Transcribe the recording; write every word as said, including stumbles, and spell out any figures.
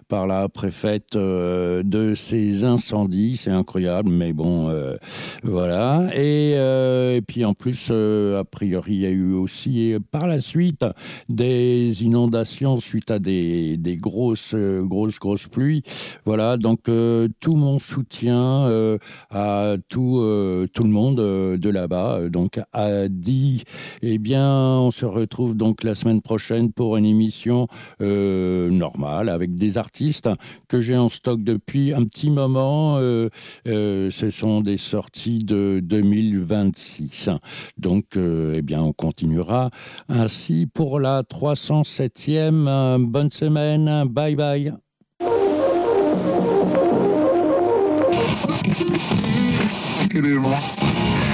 par la préfète euh, de ces incendies. C'est incroyable, mais bon, euh, voilà. Et, euh, et puis en plus, euh, a priori, il y a eu aussi par la suite des inondations suite à des, des grosses, euh, grosses, grosses pluies. Voilà, donc euh, tout mon soutien euh, à tout, euh, tout le monde euh, de là-bas. Donc à dit, eh bien, on se retrouve donc la semaine prochaine pour une émission euh, normale avec des artistes que j'ai en stock depuis un petit moment. Euh, euh, ce sont des sorties de deux mille vingt-six. Donc, euh, eh bien, on continuera ainsi pour la trois cent septième. Euh, bonne semaine. Bye bye.